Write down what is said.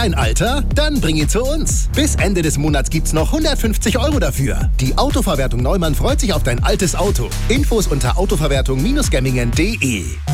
dein Alter? Dann bring ihn zu uns. Bis Ende des Monats gibt's noch 150 € dafür. Die Autoverwertung Neumann freut sich auf dein altes Auto. Infos unter autoverwertung-gemmingen.de.